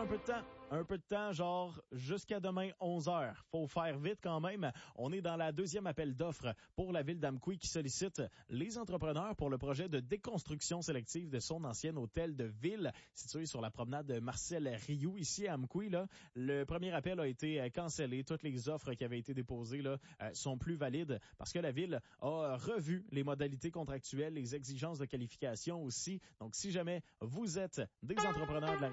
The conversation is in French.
un peu de temps. Un peu de temps, genre jusqu'à demain 11h. Faut faire vite quand même. On est dans la deuxième appel d'offres pour la ville d'Amqui qui sollicite les entrepreneurs pour le projet de déconstruction sélective de son ancien hôtel de ville situé sur la promenade Marcel Rioux ici à Amqui. Là. Le premier appel a été cancellé. Toutes les offres qui avaient été déposées là, sont plus valides parce que la ville a revu les modalités contractuelles, les exigences de qualification aussi. Donc si jamais vous êtes des entrepreneurs de la